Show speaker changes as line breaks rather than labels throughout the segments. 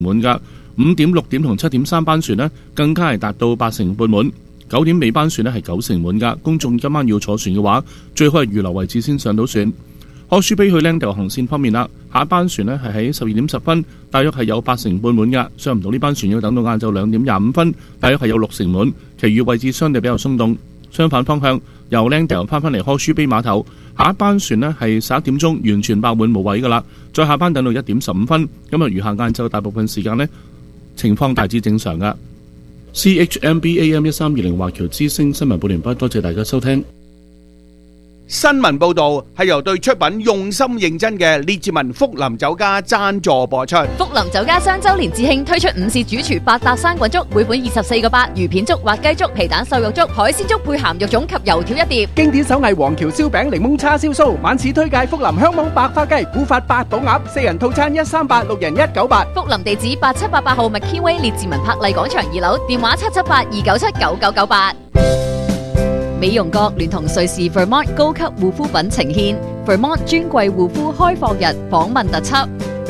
滿㗎。5點、6點同7點3班船呢，更加係達到8成半滿。9點尾班船呢係9成滿㗎。公眾今晚要坐船嘅話，最好係預留位置先上到船。柯舒比去Langdale航線方面啦，下一班船呢係喺12點10分，大約係有8成半滿㗎。上唔到呢班船要等到晏晝2點25分，大約係有6成滿。其餘位置相對比較鬆動。相反方向，由Langdale翻返嚟柯舒比碼頭，下一班船呢係11點鐘完全爆滿無位㗎啦。再下班等到1點15分，咁餘下晏晝大部分時間呢，情況大致正常㗎。CHMB AM 1320華僑之聲新聞報聯播，多謝大家收聽。
新聞報導係由對出品用心認真嘅列治文福林酒家贊助播出。
福林酒家雙週年致慶推出午市主廚百搭生滾粥，每款24個8，魚片粥、滑雞粥、皮蛋瘦肉粥、海鮮粥配鹹肉粽及油條一碟。
經典手藝黃橋燒餅、檸檬叉燒酥，晚市推介福林香網白花雞、古法八寶鴨，4人套餐138，6人198。
福林地址8788號 McKinway 列治文柏麗廣場2樓，電話778-297-9998。美容閣聯同瑞士 Vermont 高級護膚品呈獻 Vermont 專櫃護膚開放日訪問特輯。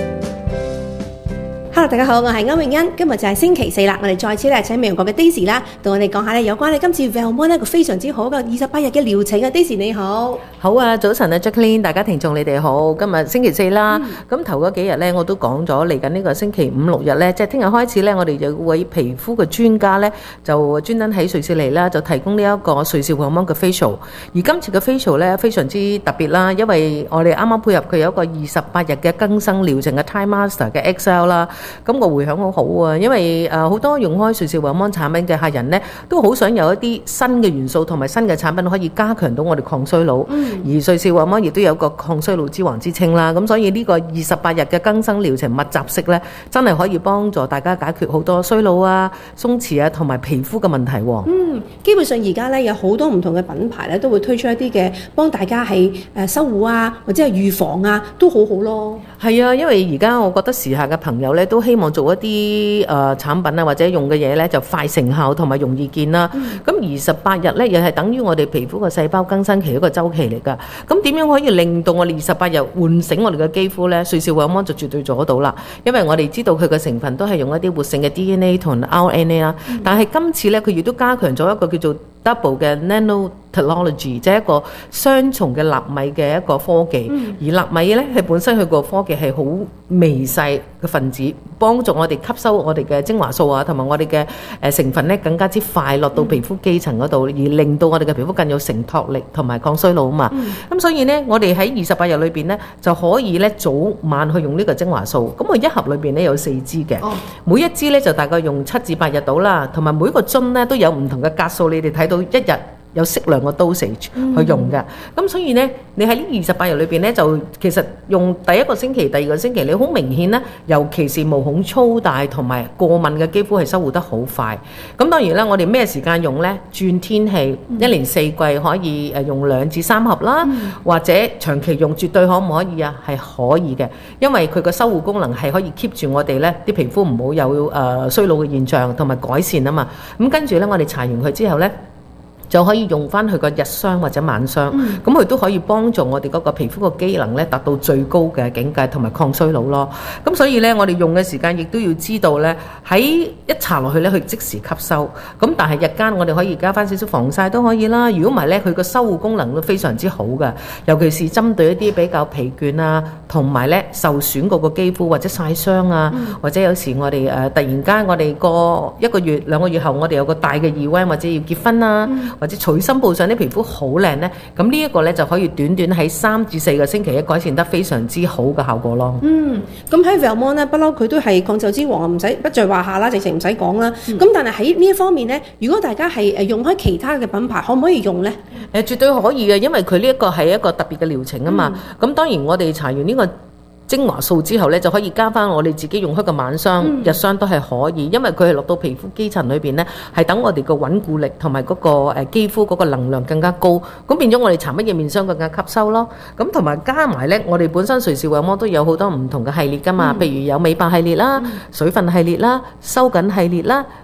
Hello， 大家好，我係歐永欣，今日就係星期4啦，我哋再次請美容閣嘅 Daisy 啦，同我哋講下有關今次 Valmont 一個非常之好嘅28日嘅療程啊。Daisy 你好。
好啊，早晨啊 Jacqueline， 大家聽眾你哋好。今日星期4啦，咁頭嗰幾日呢，我都講咗嚟緊呢個星期5、6日呢，即係聽日開始呢，我哋有位皮膚嘅專家呢，就專登喺瑞士嚟啦，就提供呢一個瑞士 Valmont 嘅 facial。而今次嘅 facial 呢，非常之特別啦，因為我哋啱啱配合佢有一個28日嘅更生療程嘅 Time Master 嘅 XL 啦，咁個回響好好啊，因為好多用開瑞士 Valmont 產品嘅客人呢，都好想有一啲新嘅元素同埋新嘅產品可以加強到我哋抗衰老。而瑞士 Valmont 亦都有個抗衰老之王之稱啦，咁所以呢個28日嘅更生療程密集式呢，真係可以幫助大家解決好多衰老啊、鬆弛啊同埋皮膚嘅問題。
基本上而家呢，有好多唔同嘅品牌呢，都會推出一啲嘅幫大家係修護啊，或者係預防啊，都好好咯。
係啊，因為而家我覺得時下嘅朋友呢，都希望做一啲產品啊，或者用嘅嘢呢，就快成效同埋容易見啦。咁28日呢，又係等於我哋皮膚嘅細胞更新期一個週期嚟㗎。咁點樣可以令到我哋28日喚醒我哋嘅肌膚呢？瑞士 Valmont 就絕對做得到啦，因為我哋知道佢嘅成分都係用一啲活性嘅 DNA 同 RNA 啦。但係今次呢，佢亦都加強咗一個叫做 double 嘅 nanotechnology， 即係一個雙重嘅納米嘅一個科技。而納米呢，係本身佢個科技係好微細嘅分子，幫助我哋吸收我哋嘅精華素啊，同埋我哋嘅成分呢，更加之快落到皮膚基層嗰度，而令到我哋嘅皮膚更有承托力同埋抗衰老啊嘛。咁所以呢，我哋喺28日裏邊呢，就可以呢早晚去用呢個精華素。咁我一盒裏邊呢有4支嘅，每一支呢就大概用7至8日到啦，同埋每個樽呢都有唔同嘅格數，你哋睇到一日有適量嘅 dosage 去用嘅。咁所以呢，你喺呢28日裏邊呢，就其實用第一個星期、第二個星期，你好明顯呢，尤其是毛孔粗大同埋過敏嘅肌膚係修護得好快。咁當然啦，我哋咩時間用呢？轉天氣，一年4季可以用2至3盒啦，或者長期用，絕對可唔可以啊？係可以嘅，因為佢個修護功能係可以 keep 住我哋呢啲皮膚唔好有衰老嘅現象同埋改善啊嘛。咁跟住呢，我哋搽完佢之後呢，就可以用翻佢個日霜或者晚霜，咁佢都可以幫助我哋嗰個皮膚個機能咧達到最高嘅境界，同埋抗衰老咯。咁所以咧，我哋用嘅時間亦都要知道咧，喺一搽落去咧，佢即時吸收。咁但係日間我哋可以加翻少少防曬都可以啦。如果唔係咧，佢個修護功能都非常之好嘅，尤其是針對一啲比較疲倦啊，同埋咧受損嗰個肌膚或者曬傷啊，或者有時我哋突然間我哋過1個月、2個月後，我哋有個大嘅 event 或者要結婚啊。或者取心報上啲皮膚好靚呢，咁呢一個呢就可以短短喺3至4個星期改善得非常之好嘅效果咯。
咁喺 Valmont 呢，不嬲佢都係抗皺之王，唔使不在話下啦，直情唔使講啦。咁但係喺呢一方面呢，如果大家係用開其他嘅品牌，可唔可以用呢？
絕對可以嘅，因為佢呢一個係一個特別嘅療程啊嘛。咁當然我哋搽完呢個精華素之後咧，就可以加翻我哋自己用開嘅晚霜、日霜都係可以，因為佢係落到皮膚基層裏邊咧，係等我哋個穩固力同埋嗰個肌膚嗰個能量更加高，咁變咗我哋搽乜嘢面霜更加吸收咯。咁同埋加埋咧，我哋本身瑞士 Valmont 都有好多唔同嘅系列噶嘛，譬如有美白系列啦、水分系列啦、收緊系列啦、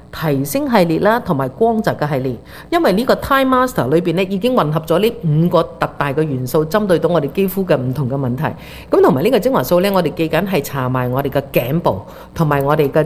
提升系列啦，同埋光澤嘅系列。因為呢個 Time Master 裏邊咧已經混合咗呢5個特大嘅元素，針對到我哋肌膚嘅唔同嘅問題。咁同埋呢個精華素咧，我哋記緊係搽埋我哋嘅頸部同埋我哋嘅